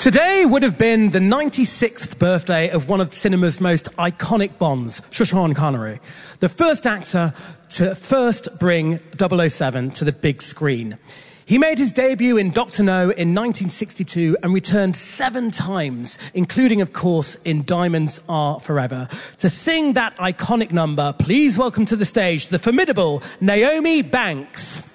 Today would have been the 96th birthday of one of cinema's most iconic Bonds, Sean Connery, the first actor to first bring 007 to the big screen. He made his debut in Dr. No in 1962 and returned 7 times, including, of course, in Diamonds Are Forever. To sing that iconic number, please welcome to the stage the formidable Naomi Banks.